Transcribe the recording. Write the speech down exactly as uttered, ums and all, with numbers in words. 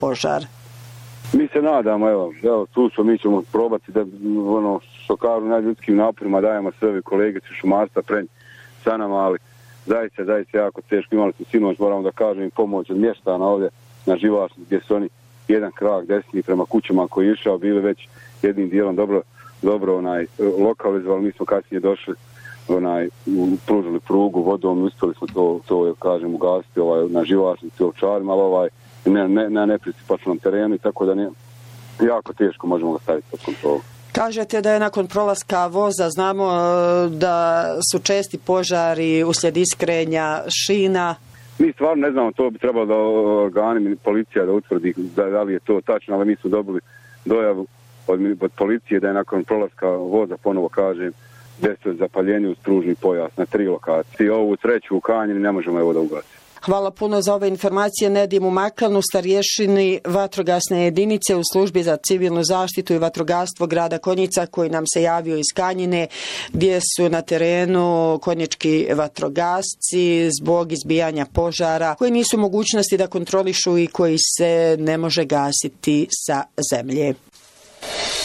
požar. Mi se nadamo, evo, evo tu smo, mi ćemo probati da, ono, što kažu, najljudskim naporima dajemo sve kolegice šumarstva pred sa nama, ali zaista, zaista jako teško. Imali smo sinoć, moramo da kažem, i pomoć od mještana ovdje na Živašnici, gdje su oni jedan krak desni prema kućama koji je išao, bili već jednim dijelom dobro, dobro onaj, lokalizovali. Mi smo kasnije došli, onaj, pružili prugu vodom, uspjeli smo to, to kažem, ugasiti ovaj, na Živašnici, Ovčarima, ali ovaj, ne, ne, na nepristupačnom terenu, i tako da ne, jako teško možemo ga staviti pod kontrolu. Kažete da je nakon prolaska voza, znamo da su česti požari uslijed iskrenja šina. Mi stvarno ne znamo, to bi trebalo da organi, policija da utvrdi da, da li je to tačno, ali mi smo dobili dojavu od, od policije da je nakon prolaska voza, ponovo kažem, desilo zapaljenje uz pružni pojas na tri lokacije. Ovu treću u Kanjini ne možemo evo da ugasimo. Hvala puno za ove informacije Nedimu Maklanu, starješini vatrogasne jedinice u službi za civilnu zaštitu i vatrogastvo grada Konjica, koji nam se javio iz Kanjine, gdje su na terenu konjički vatrogasci zbog izbijanja požara koji nisu mogućnosti da kontrolišu i koji se ne može gasiti sa zemlje.